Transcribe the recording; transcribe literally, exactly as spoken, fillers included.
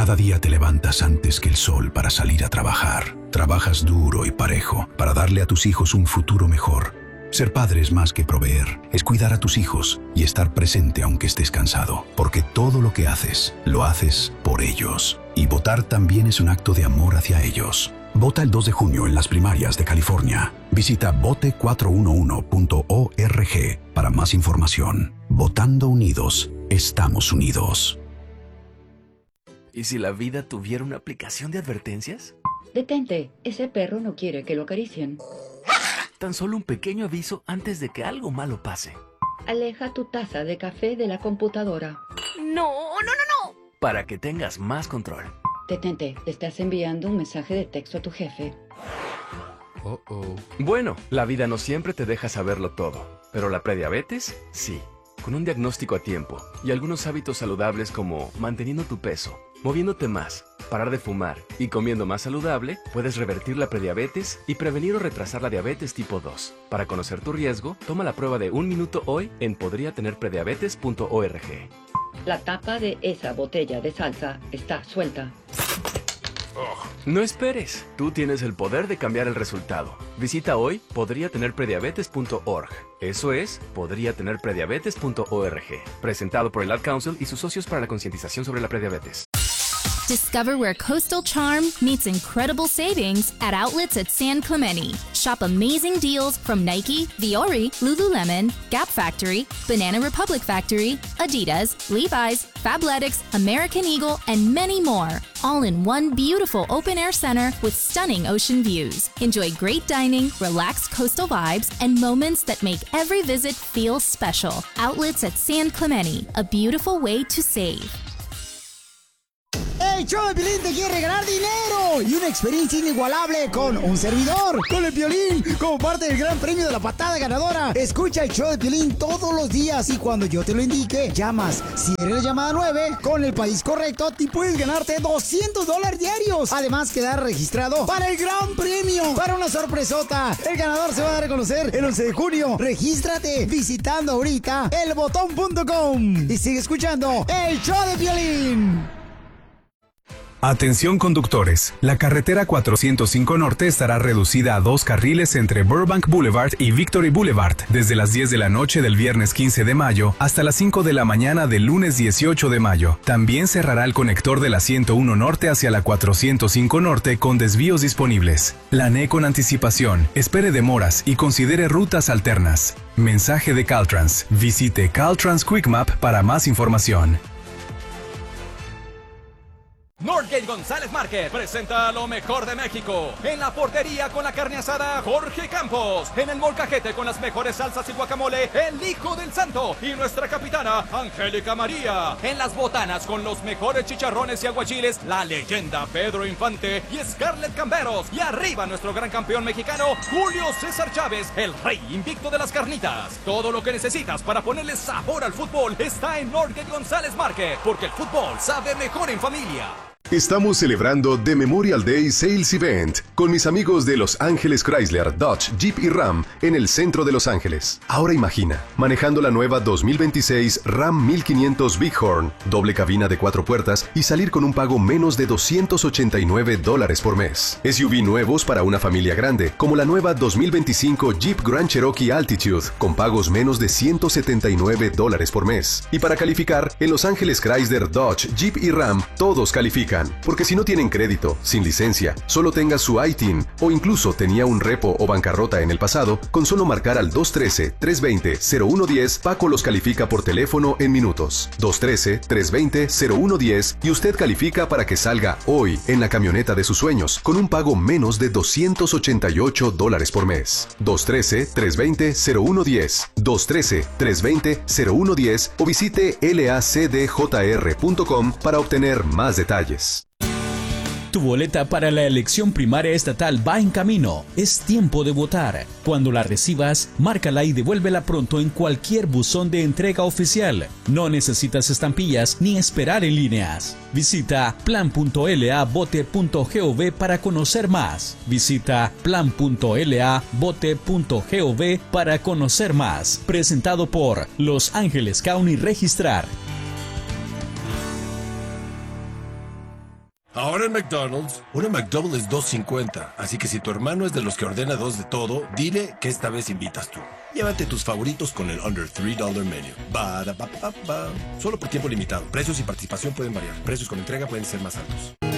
Cada día te levantas antes que el sol para salir a trabajar. Trabajas duro y parejo para darle a tus hijos un futuro mejor. Ser padre es más que proveer, es cuidar a tus hijos y estar presente aunque estés cansado, porque todo lo que haces, lo haces por ellos. Y votar también es un acto de amor hacia ellos. Vota el dos de junio en las primarias de California. Visita vote cuatro uno uno punto org para más información. Votando unidos, estamos unidos. ¿Y si la vida tuviera una aplicación de advertencias? Detente, ese perro no quiere que lo acaricien. Tan solo un pequeño aviso antes de que algo malo pase. Aleja tu taza de café de la computadora. No, no, no, no. Para que tengas más control. Detente, te estás enviando un mensaje de texto a tu jefe. Oh, oh. Bueno, la vida no siempre te deja saberlo todo, pero la prediabetes, sí. Con un diagnóstico a tiempo y algunos hábitos saludables como manteniendo tu peso, moviéndote más, parar de fumar y comiendo más saludable, puedes revertir la prediabetes y prevenir o retrasar la diabetes tipo dos. Para conocer tu riesgo, toma la prueba de un minuto hoy en podría tener prediabetes punto org. La tapa de esa botella de salsa está suelta. No esperes, tú tienes el poder de cambiar el resultado. Visita hoy podría tener prediabetes punto org. Eso es, podría tener prediabetes punto org. Presentado por el Ad Council y sus socios para la concientización sobre la prediabetes. Discover where coastal charm meets incredible savings at outlets at San Clemente. Shop amazing deals from Nike, Viore, Lululemon, Gap Factory, Banana Republic Factory, Adidas, Levi's, Fabletics, American Eagle, and many more. All in one beautiful open-air center with stunning ocean views. Enjoy great dining, relaxed coastal vibes, and moments that make every visit feel special. Outlets at San Clemente, a beautiful way to save. El show de Piolín te quiere regalar dinero y una experiencia inigualable con un servidor, con el Piolín, como parte del gran premio de la patada ganadora. Escucha el show de Piolín todos los días y cuando yo te lo indique, llamas. Si eres la llamada nueve, con el país correcto, te puedes ganarte doscientos dólares diarios. Además, quedar registrado para el gran premio, para una sorpresota. El ganador se va a dar a conocer el once de junio. Regístrate visitando ahorita el botón punto com y sigue escuchando el show de Piolín. Atención conductores, la carretera cuatrocientos cinco Norte estará reducida a dos carriles entre Burbank Boulevard y Victory Boulevard desde las diez de la noche del viernes quince de mayo hasta las cinco de la mañana del lunes dieciocho de mayo. También cerrará el conector de la ciento uno Norte hacia la cuatrocientos cinco Norte con desvíos disponibles. Planee con anticipación, espere demoras y considere rutas alternas. Mensaje de Caltrans. Visite Caltrans Quick Map para más información. Northgate González Market presenta lo mejor de México. En la portería con la carne asada, Jorge Campos. En el molcajete con las mejores salsas y guacamole, el Hijo del Santo. Y nuestra capitana, Angélica María. En las botanas con los mejores chicharrones y aguachiles, la leyenda Pedro Infante y Scarlett Camberos. Y arriba nuestro gran campeón mexicano, Julio César Chávez, el rey invicto de las carnitas. Todo lo que necesitas para ponerle sabor al fútbol está en Northgate González Market, porque el fútbol sabe mejor en familia. Estamos celebrando The Memorial Day Sales Event con mis amigos de Los Ángeles Chrysler, Dodge, Jeep y Ram en el centro de Los Ángeles. Ahora imagina, manejando la nueva dos mil veintiséis Ram mil quinientos Bighorn, doble cabina de cuatro puertas y salir con un pago menos de doscientos ochenta y nueve dólares por mes. S U V nuevos para una familia grande, como la nueva dos mil veinticinco Jeep Grand Cherokee Altitude, con pagos menos de ciento setenta y nueve dólares por mes. Y para calificar, en Los Ángeles Chrysler, Dodge, Jeep y Ram, todos califican. Porque si no tienen crédito, sin licencia, solo tenga su I T I N o incluso tenía un repo o bancarrota en el pasado, con solo marcar al dos uno tres, tres dos cero, cero uno uno cero, Paco los califica por teléfono en minutos. dos uno tres, tres dos cero, cero uno uno cero y usted califica para que salga hoy en la camioneta de sus sueños con un pago menos de doscientos ochenta y ocho dólares por mes. dos uno tres, tres dos cero, cero uno uno cero, dos uno tres, tres dos cero, cero uno uno cero o visite L A C D J R punto com para obtener más detalles. Tu boleta para la elección primaria estatal va en camino. Es tiempo de votar. Cuando la recibas, márcala y devuélvela pronto en cualquier buzón de entrega oficial. No necesitas estampillas ni esperar en líneas. Visita plan punto L A vote punto gov para conocer más. Visita plan punto L A vote punto gov para conocer más. Presentado por Los Ángeles County Registrar. Ahora en McDonald's, una McDouble es dos cincuenta, así que si tu hermano es de los que ordena dos de todo, dile que esta vez invitas tú. Llévate tus favoritos con el Under tres dólares Menu. Ba-da-ba-ba-ba. Solo por tiempo limitado. Precios y participación pueden variar. Precios con entrega pueden ser más altos.